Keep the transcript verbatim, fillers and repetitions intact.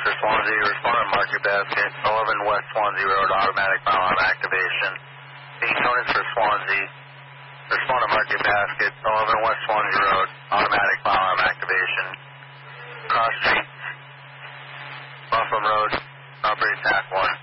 for Swansea, respond on market basket, eleven West Swansea Road, automatic firearm activation. Being notice for Swansea, respond on market basket, eleven West Swansea Road, automatic firearm activation. Cross streets, Buffalo Road, operate T A C one.